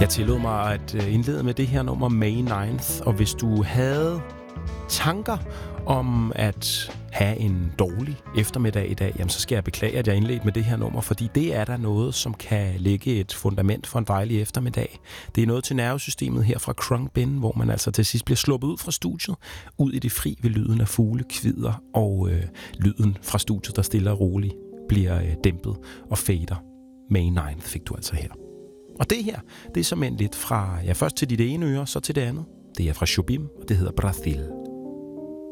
Jeg tillod mig at indlede med det her nummer May 9th, og hvis du havde tanker om at have en dårlig eftermiddag i dag, jamen så skal jeg beklage, at jeg indledte med det her nummer, fordi det er der noget, som kan lægge et fundament for en dejlig eftermiddag. Det er noget til nervesystemet her fra Krung Bin, hvor man altså til sidst bliver sluppet ud fra studiet, ud i det fri ved lyden af fugle, kvider og lyden fra studiet, der stille og roligt bliver dæmpet og fader. May 9th fik du altså her. Og det her, det er som en lidt fra, ja, først til dit ene øre, så til det andet. Det er fra Jobim, og det hedder Brasil.